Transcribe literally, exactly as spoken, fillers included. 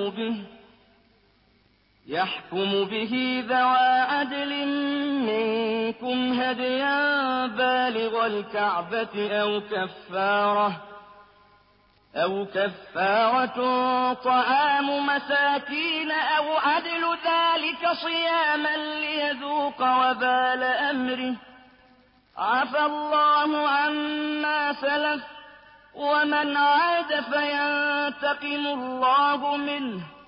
يحكم به يحكم به ذوى عدل منكم هديا بالغ الكعبة أو كفارة أو كفارة طعام مساكين أو عدل ذلك صياما ليذوق وبال أمره عفى الله عما سلف ومن عاد فينتقم الله منه